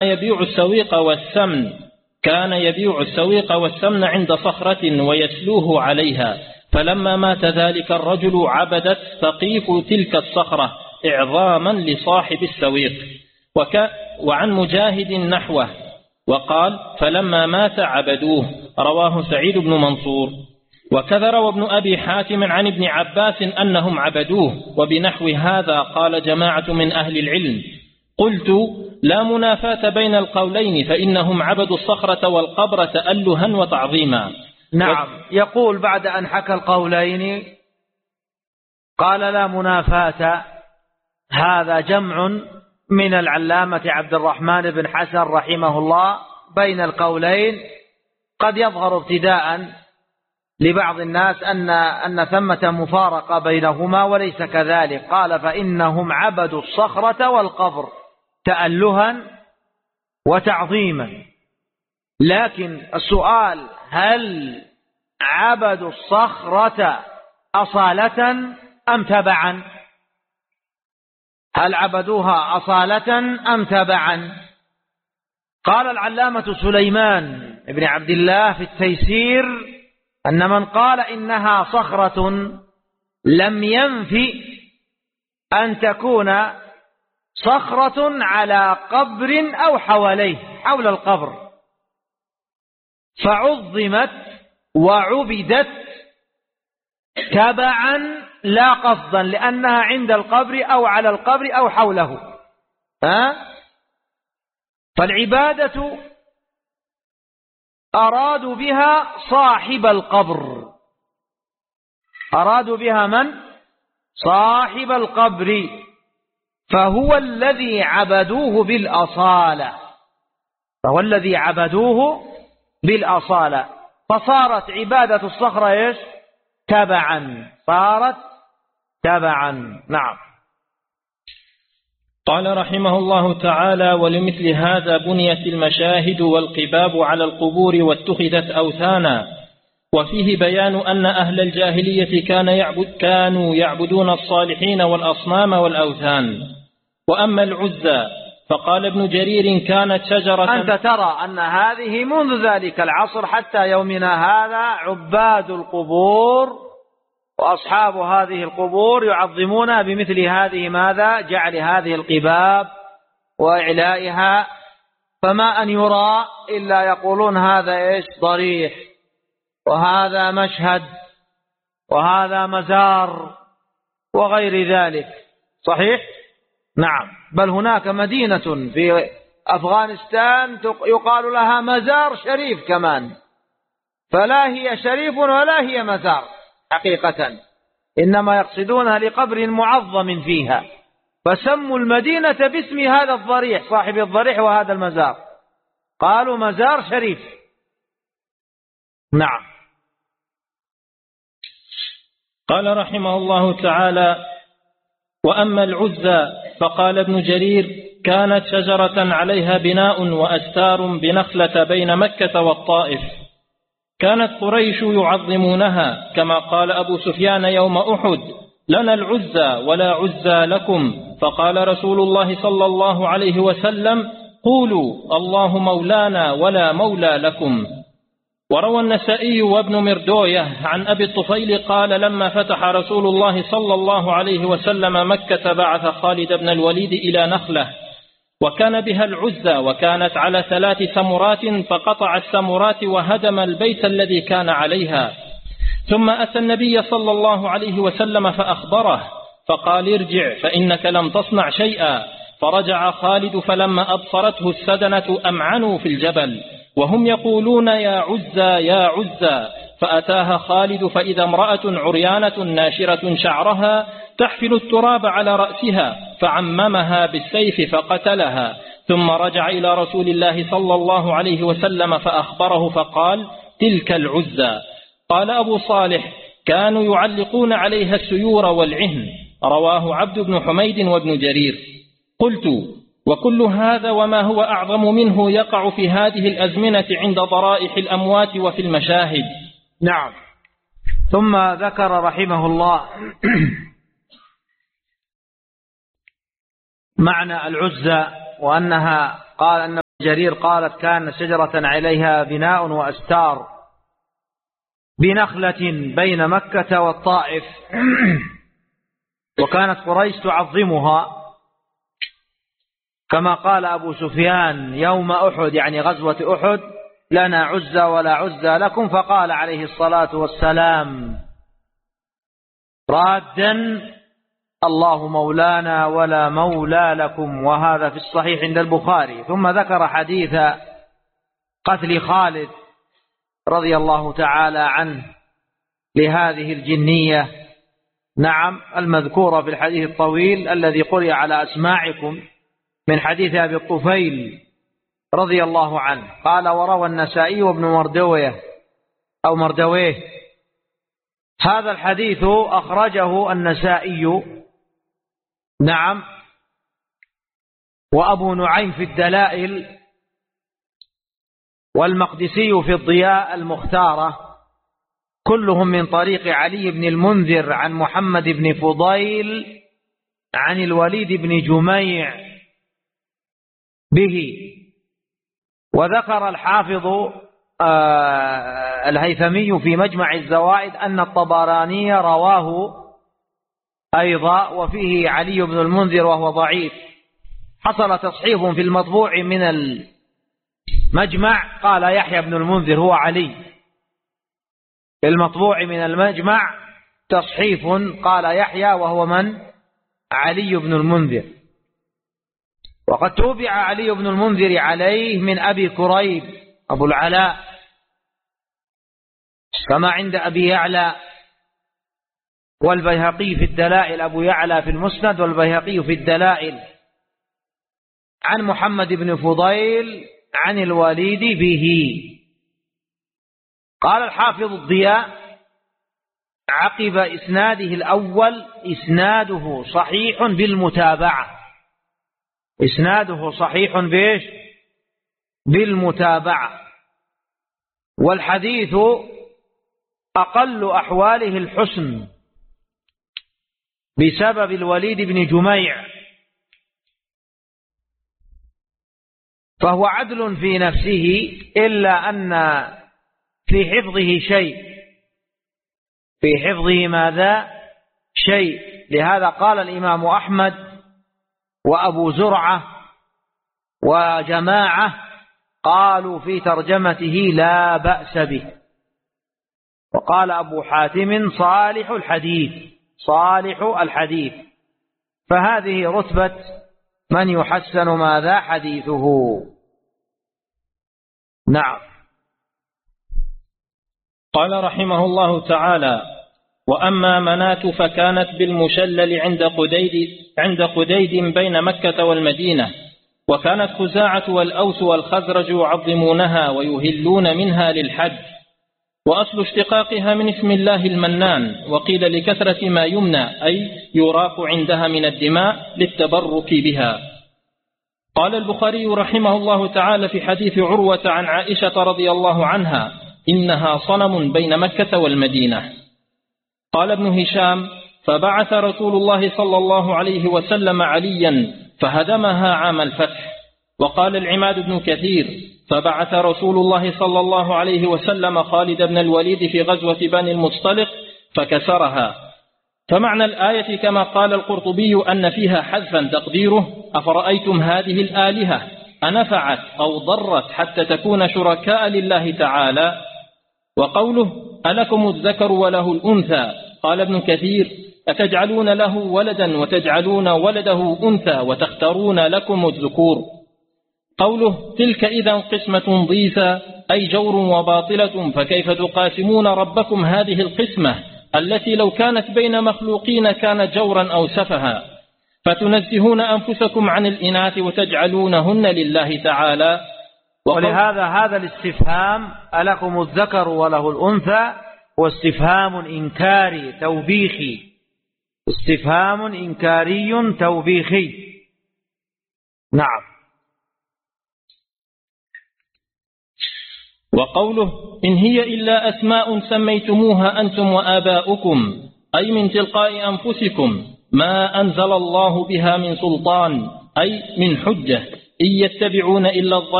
يبيع السويق والسمن كان يبيع السويق والسمن عند صخرة ويسلوه عليها، فلما مات ذلك الرجل عبدت ثقيف تلك الصخرة إعظاما لصاحب السويق. وعن مجاهد نحوه وقال فلما مات عبدوه، رواه سعيد بن منصور. وكذا روى ابن أبي حاتم عن ابن عباس أنهم عبدوه، وبنحو هذا قال جماعة من أهل العلم. قلت لا منافاة بين القولين، فإنهم عبدوا الصخرة والقبر تألها وتعظيما. نعم. يقول بعد أن حكى القولين قال لا منافاة. هذا جمع من العلامة عبد الرحمن بن حسن رحمه الله بين القولين. قد يظهر ابتداء لبعض الناس أن ثمة مفارقة بينهما، وليس كذلك. قال فإنهم عبدوا الصخرة والقبر تألها وتعظيما. لكن السؤال هل عبدوا الصخرة أصالة أم تبعا؟ هل عبدوها أصالة أم تبعا؟ قال العلامة سليمان بن عبد الله في التيسير أن من قال إنها صخرة لم ينفي أن تكون صخرة على قبر أو حواليه، حول القبر، فعظمت وعبدت تبعا لا قصدا، لأنها عند القبر أو على القبر أو حوله. فالعبادة أرادوا بها صاحب القبر، أرادوا بها من؟ صاحب القبر، فهو الذي عبدوه بالأصالة، فهو الذي عبدوه بالأصالة. فصارت عبادة الصخرة إيش؟ تبعا، صارت تبعا. نعم. قال رحمه الله تعالى وَلِمِثْلِ هذا بنيت المشاهد والقباب على القبور واتخذت أوثانا. وفيه بيان أن أهل الجاهلية كانوا يعبدون الصالحين والأصنام والأوثان. وأما العزى فقال ابن جرير كانت شجرة. أنت ترى أن هذه منذ ذلك العصر حتى يومنا هذا عباد القبور وأصحاب هذه القبور يعظمون بمثل هذه ماذا؟ جعل هذه القباب وإعلائها، فما أن يرى إلا يقولون هذا إيش؟ ضريح، وهذا مشهد، وهذا مزار، وغير ذلك. صحيح؟ نعم. بل هناك مدينة في أفغانستان يقال لها مزار شريف كمان، فلا هي شريف ولا هي مزار حقيقة، إنما يقصدونها لقبر معظم فيها، فسموا المدينة باسم هذا الضريح، صاحب الضريح وهذا المزار، قالوا مزار شريف. نعم. قال رحمه الله تعالى وأما العزى فقال ابن جرير كانت شجرة عليها بناء وأستار بنخلة بين مكة والطائف، كانت قريش يعظمونها، كما قال أبو سفيان يوم أحد لنا العزى ولا عزى لكم، فقال رسول الله صلى الله عليه وسلم قولوا الله مولانا ولا مولى لكم. وروى النسائي وابن مردوية عن أبي الطفيل قال لما فتح رسول الله صلى الله عليه وسلم مكة بعث خالد بن الوليد إلى نخلة وكان بها العزى، وكانت على 3 سمرات، فقطع السمرات وهدم البيت الذي كان عليها. ثم أتى النبي صلى الله عليه وسلم فأخبره، فقال ارجع فإنك لم تصنع شيئا. فرجع خالد، فلما أبصرته السدنة أمعنوا في الجبل وهم يقولون يا عزى يا عزى، فأتاها خالد فإذا امرأة عريانة ناشرة شعرها تحفل التراب على رأسها، فعممها بالسيف فقتلها. ثم رجع إلى رسول الله صلى الله عليه وسلم فأخبره، فقال تلك العزى. قال أبو صالح كانوا يعلقون عليها السيور والعهن. رواه عبد بن حميد وابن جرير. قلت وكل هذا وما هو أعظم منه يقع في هذه الأزمنة عند ضرائح الأموات وفي المشاهد. نعم. ثم ذكر رحمه الله معنى العزى، وأنها قال أن جرير قالت كانت شجرة عليها بناء وأستار بنخلة بين مكة والطائف وكانت قريش تعظمها كما قال أبو سفيان يوم أحد يعني غزوة أحد لنا عزى ولا عزى لكم، فقال عليه الصلاة والسلام رادا الله مولانا ولا مولى لكم، وهذا في الصحيح عند البخاري. ثم ذكر حديث قتل خالد رضي الله تعالى عنه لهذه الجنية، نعم المذكورة في الحديث الطويل الذي قرئ على أسماعكم من حديث أبي الطفيل رضي الله عنه. قال وروى النسائي وابن مردويه أو مردويه هذا الحديث أخرجه النسائي، نعم، وأبو نعيم في الدلائل والمقدسي في الضياء المختارة، كلهم من طريق علي بن المنذر عن محمد بن فضيل عن الوليد بن جميع به. وذكر الحافظ الهيثمي في مجمع الزوائد أن الطبراني رواه أيضا وفيه علي بن المنذر وهو ضعيف. حصل تصحيف في المطبوع من المجمع، قال يحيى بن المنذر هو علي، في المطبوع من المجمع تصحيف قال يحيى وهو من؟ علي بن المنذر. وقد توبع علي بن المنذر عليه من أبي كريب أبو العلاء كما عند أبي يعلى والبيهقي في الدلائل، أبو يعلى في المسند والبيهقي في الدلائل عن محمد بن فضيل عن الوليد به. قال الحافظ الضياء عقب إسناده الأول إسناده صحيح بالمتابعة، إسناده صحيح بإيش؟ بالمتابعة. والحديث أقل أحواله الحسن بسبب الوليد بن جميع، فهو عدل في نفسه إلا أن في حفظه شيء، في حفظه ماذا؟ شيء. لهذا قال الإمام أحمد وأبو زرعة وجماعة قالوا في ترجمته لا بأس به. وقال أبو حاتم صالح الحديث، صالح الحديث. فهذه رتبة من يحسن ماذا؟ حديثه. نعم. قال رحمه الله تعالى: وأما مناة فكانت بالمشلل عند قديد بين مكة والمدينة، وكانت خزاعة والأوس والخزرج يعظمونها ويهلون منها للحج، وأصل اشتقاقها من اسم الله المنان، وقيل لكثرة ما يمنى أي يراق عندها من الدماء للتبرك بها. قال البخاري رحمه الله تعالى في حديث عروة عن عائشة رضي الله عنها: إنها صنم بين مكة والمدينة. قال ابن هشام: فبعث رسول الله صلى الله عليه وسلم عليا فهدمها عام الفتح. وقال العماد بن كثير: فبعث رسول الله صلى الله عليه وسلم خالد بن الوليد في غزوة بني المصطلق فكسرها. فمعنى الآية كما قال القرطبي أن فيها حذفا تقديره: أفرأيتم هذه الآلهة أنفعت أو ضرت حتى تكون شركاء لله تعالى. وقوله: ألكم الذكر وله الأنثى، قال ابن كثير: أتجعلون له ولدا وتجعلون ولده أنثى وتختارون لكم الذكور. قوله: تلك إذا قسمة ضيزى، أي جور وباطلة، فكيف تقاسمون ربكم هذه القسمة التي لو كانت بين مخلوقين كانت جورا أو سفها، فتنزهون أنفسكم عن الإناث وتجعلونهن لله تعالى. ولهذا هذا الاستفهام ألكم الذكر وله الأنثى واستفهام إنكاري توبيخي، استفهام إنكاري توبيخي. نعم. وقوله: إن هي إلا أسماء سميتموها أنتم وآباؤكم، أي من تلقاء أنفسكم، ما أنزل الله بها من سلطان، أي من حجة، إن يتبعون إلا الظن